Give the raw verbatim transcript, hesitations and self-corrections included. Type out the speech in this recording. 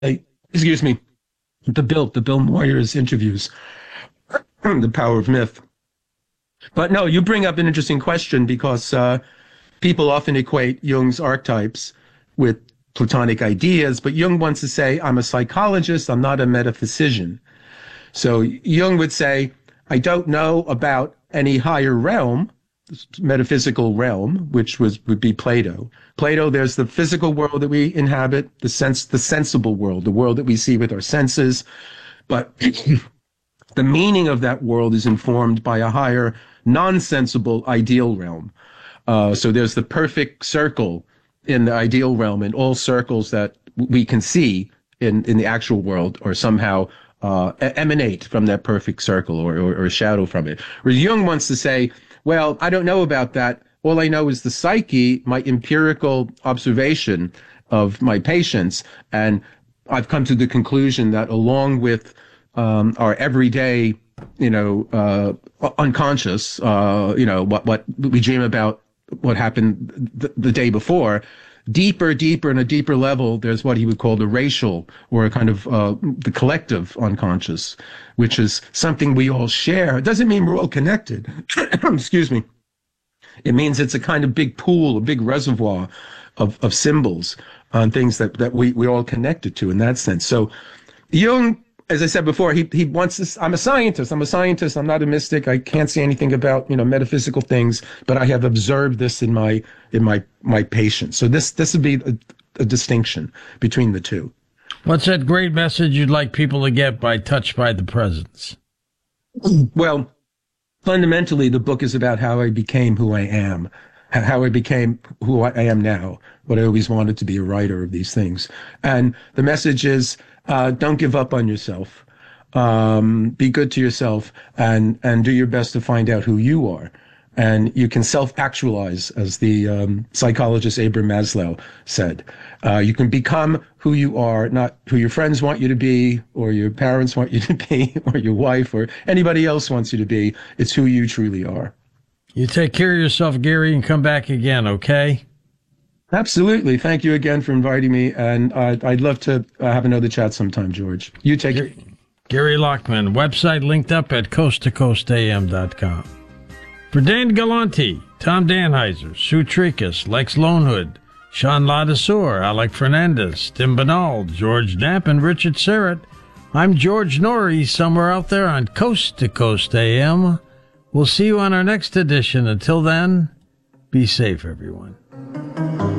excuse me, the Bill, the Bill Moyers interviews, The Power of Myth. But no, you bring up an interesting question because uh, people often equate Jung's archetypes with Platonic ideas, but Jung wants to say, I'm a psychologist, I'm not a metaphysician. So Jung would say, I don't know about any higher realm, metaphysical realm, which was would be Plato. Plato, there's the physical world that we inhabit, the sense, the sensible world, the world that we see with our senses. But the meaning of that world is informed by a higher, non-sensible ideal realm. Uh, so there's the perfect circle in the ideal realm, and all circles that we can see in, in the actual world are somehow uh, emanate from that perfect circle or, or, or shadow from it. Whereas Jung wants to say, well, I don't know about that. All I know is the psyche, my empirical observation of my patients. And I've come to the conclusion that along with um, our everyday, you know, uh, unconscious, uh, you know, what, what we dream about, what happened the, the day before, deeper, deeper, and a deeper level, there's what he would call the racial or a kind of uh, the collective unconscious, which is something we all share. It doesn't mean we're all connected. Excuse me. It means it's a kind of big pool, a big reservoir of, of symbols on things that, that we, we're all connected to in that sense. So Jung, as I said before, he he wants this. I'm a scientist. I'm a scientist. I'm not a mystic. I can't say anything about, you know, metaphysical things, but I have observed this in my in my my patients. So this this would be a, a distinction between the two. What's that great message you'd like people to get by Touched by the Presence? Well, fundamentally, the book is about how I became who I am, how I became who I am now, what I always wanted to be, a writer of these things. And the message is, uh, don't give up on yourself. Um, be good to yourself and, and do your best to find out who you are. And you can self-actualize, as the um, psychologist Abraham Maslow said. Uh, you can become who you are, not who your friends want you to be, or your parents want you to be, or your wife, or anybody else wants you to be. It's who you truly are. You take care of yourself, Gary, and come back again, okay? Absolutely. Thank you again for inviting me, and I'd, I'd love to uh, have another chat sometime, George. You take Gary, it. Gary Lockman, website linked up at coast to coast a m dot com. For Dan Galante, Tom Danheiser, Sue Tricus, Lex Lonehood, Sean Ladesseur, Alec Fernandez, Tim Banal, George Knapp, and Richard Serrett, I'm George Norrie, somewhere out there on Coast to Coast A M. We'll see you on our next edition. Until then, be safe, everyone.